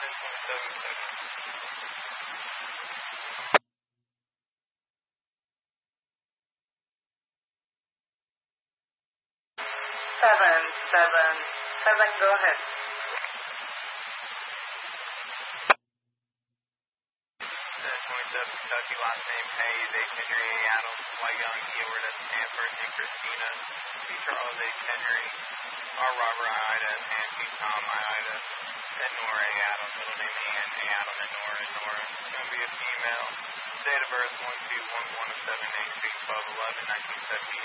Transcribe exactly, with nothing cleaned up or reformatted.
ten twenty-seven seven. Seven, seven, seven, go ahead. twenty-seven Kentucky, last name Hayes, H. Henry A. Adams, White Young, Ewart S. Stanford, and Christina, C. Charles H. Henry, R. Robert I. Ida, and P. Tom I. Ida, and Nora A. Adams, middle name Ann A. Adam, and Nora, and Nora. It's going to be a female. Date of birth one two one one of seven eight twelve eleven nineteen seventy-eight.